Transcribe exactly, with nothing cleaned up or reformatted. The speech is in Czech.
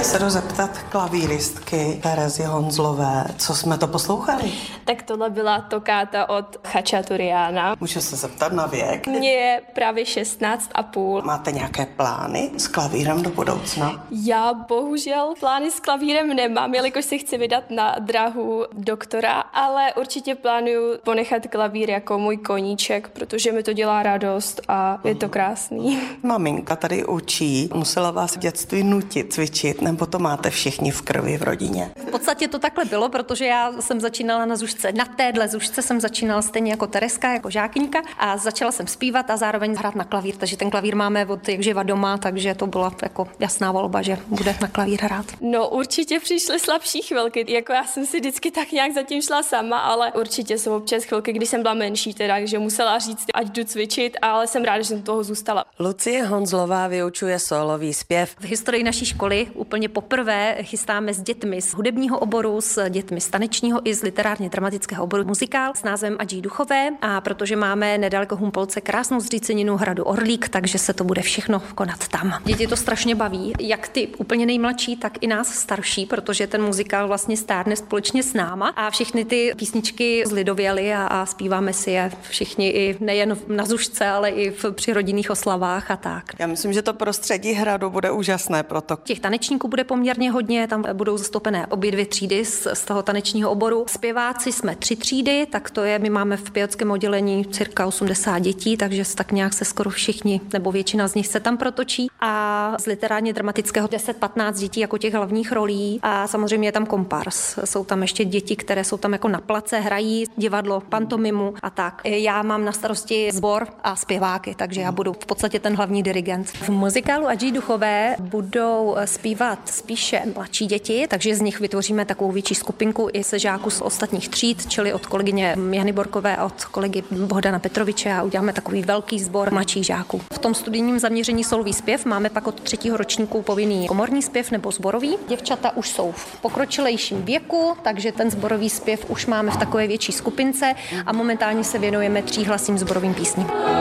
se jdu zeptat klavíristky Terezy Honzlové, co jsme to poslouchali? Tak tohle byla tokáta od Chačaturiana. Můžu se zeptat na věk? Mně je právě šestnáct a půl. Máte nějaké plány s klavírem do budoucna? Já bohužel plány s klavírem nemám, jelikož se chci vydat na dráhu doktora, ale určitě plánuju ponechat klavír jako můj koníček, protože mi to dělá radost a je to krásný. Maminka tady učí, musela vás v dětství nutit cvičit, nebo to máte všichni v krvi v rodině? V podstatě to takhle bylo, protože já jsem začínala na zušce. Na téhle zušce jsem začínala stejně jako Tereska, jako žákyňka a začala jsem zpívat a zároveň hrát na klavír, takže ten klavír máme od jak živa doma, takže to byla jako jasná volba, že bude na klavír hrát. No určitě přišly slabší chvilky, jako já jsem si vždycky tak nějak zatím šla sama, ale určitě jsou občas chvilky, kdy jsem byla menší, teda, že musela říct, ať jdu cvičit, ale jsem ráda, že jsem toho zůstala. Lucie Honzlová vyučuje sólový zpěv. V historii naší školy úplně poprvé chystáme s dětmi z hudebního oboru, s dětmi z tanečního i z literárně dramatického oboru muzikál s názvem Adží duchové, a protože máme nedaleko Humpolce krásnou zříceninu hradu Orlík, takže se to bude všechno konat tam. Děti to strašně baví, jak ty úplně nejmladší, tak i nás starší, protože ten muzikál vlastně stárne společně s náma a všechny ty písničky zlidověly a, a zpíváme si je všichni i nejen na zušce, ale i v, při rodinných oslavách a tak. Já myslím, že to prostředí hradu bude úžasné proto. Těch tanečníků bude poměrně hodně, tam budou zastoupené obě dvě třídy z, z toho tanečního oboru. Zpěváci jsme tři třídy, tak to je, my máme v pěveckém oddělení cirka osmdesát dětí, takže tak nějak se skoro všichni, nebo většina z nich se tam protočí. A z literárně dramatického deset patnáct dětí jako těch hlavních rolí a samozřejmě je tam kompars. Jsou tam ještě děti, které jsou tam jako na place, hrají divadlo, pantomimu a tak. Já mám na starosti sbor a zpěváky, takže já budu v podstatě ten hlavní dirigent. V muzikálu Adží duchové budou zpívat spíše mladší děti, takže z nich vytvoříme takovou větší skupinku i se žáků z ostatních tříd, čili od kolegyně Jany Borkové a od kolegy Bohdana Petroviče, a uděláme takový velký sbor mladších žáků. V tom studijním zaměření solový zpěv máme pak od třetího ročníku povinný komorní zpěv nebo sborový. Děvčata už jsou v pokročilejším věku, takže ten sborový zpěv už máme v takové větší skupince a momentálně se věnujeme tříhlasým sborovým písním.